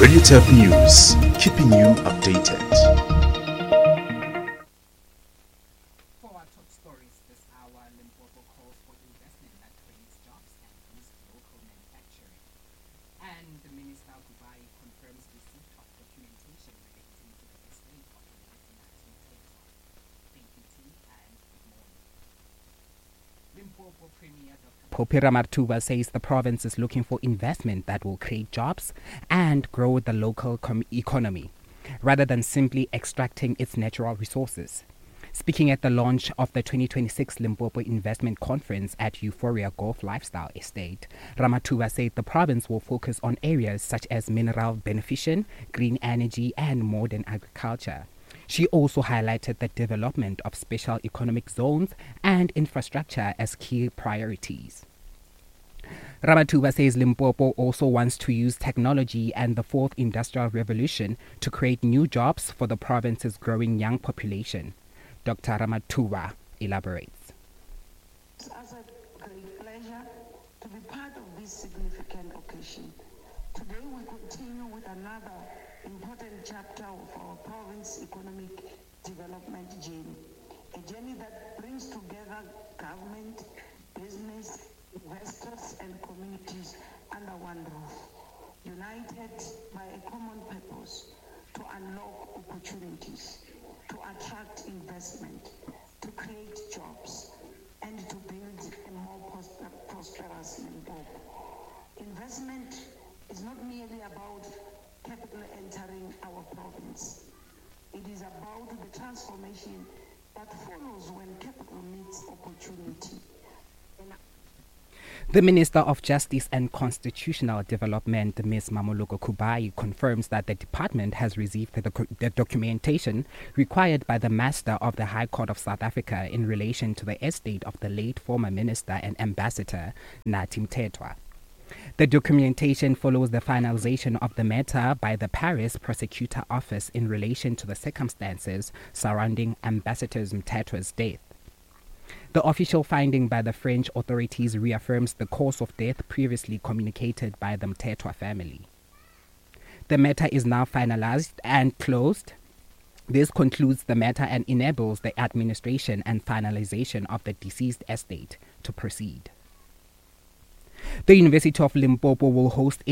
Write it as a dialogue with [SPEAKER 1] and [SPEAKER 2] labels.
[SPEAKER 1] Radio Turf News, keeping you updated.
[SPEAKER 2] For our top stories this hour, Limpopo calls for investment that creates jobs and boosts local manufacturing. And the Minister of Dubai confirms receipt of documentation relating to the estate of the late Mthethwa. Thank you, T, and good morning. Limpopo Premier Dr. Phophi Ramathuba says the province is looking for investment that will create jobs and grow the local economy, rather than simply extracting its natural resources. Speaking at the launch of the 2026 Limpopo Investment Conference at Euphoria Golf Lifestyle Estate, Ramathuba said the province will focus on areas such as mineral beneficiation, green energy, and modern agriculture. She also highlighted the development of special economic zones and infrastructure as key priorities. Ramathuba says Limpopo also wants to use technology and the fourth industrial revolution to create new jobs for the province's growing young population. Dr. Ramathuba elaborates.
[SPEAKER 3] It's also a great pleasure to be part of this significant occasion. Today we continue with another important chapter of our province economic development journey, a journey that brings together government, business, investors and communities under one roof, united by a common purpose to unlock opportunities, to attract investment, to create jobs, and to build a more prosperous Limpopo. Investment is not merely about capital entering our province. It is about the transformation that follows when capital meets opportunity.
[SPEAKER 2] The Minister of Justice and Constitutional Development, Ms. Mamoloko Kubayi, confirms that the department has received the documentation required by the Master of the High Court of South Africa in relation to the estate of the late former Minister and Ambassador Nathi Mthethwa. The documentation follows the finalization of the matter by the Paris Prosecutor Office in relation to the circumstances surrounding Ambassador Mthethwa's death. The official finding by the French authorities reaffirms the cause of death previously communicated by the Mthethwa family. The matter is now finalized and closed. This concludes the matter and enables the administration and finalization of the deceased estate to proceed. The University of Limpopo will host